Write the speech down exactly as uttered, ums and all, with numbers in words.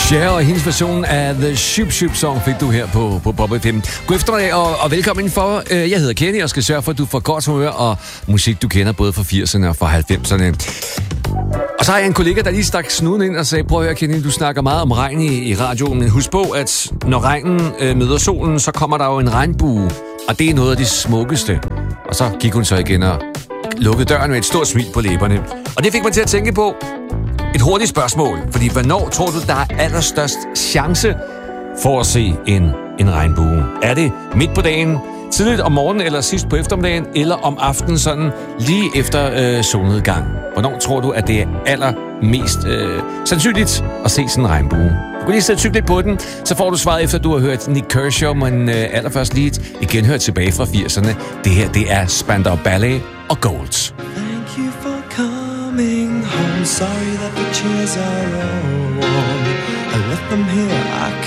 Cher og hendes version af The Shoop Shoop Song fik du her på, på Pop F M. God eftermiddag og, og velkommen indenfor. Jeg hedder Kenny og skal sørge for, at du får godt humør og musik, du kender både fra firserne og fra halvfemserne. Og så har jeg en kollega, der lige stak snuden ind og sagde, prøv at høre, Kenny, du snakker meget om regn i, i radioen, men husk på, at når regnen øh, møder solen, så kommer der jo en regnbue, og det er noget af det smukkeste. Og så gik hun så igen og lukkede døren med et stort smil på læberne. Og det fik mig til at tænke på et hurtigt spørgsmål, fordi hvornår tror du, der er allerstørst chance for at se en, en regnbue? Er det midt på dagen, tidligt om morgenen eller sidst på eftermiddagen, eller om aftenen sådan lige efter øh, solnedgang? Hvornår tror du, at det er allermest øh, sandsynligt at se sådan en regnbue? Du kan lige sætte tyk lidt på den, så får du svaret efter, du har hørt Nik Kershaw, men øh, allerførst lige et igen hørt tilbage fra firserne. Det her, det er Spandau Ballet og Golds. Thank you for coming home. Sorry that the chairs are all warm. I left them here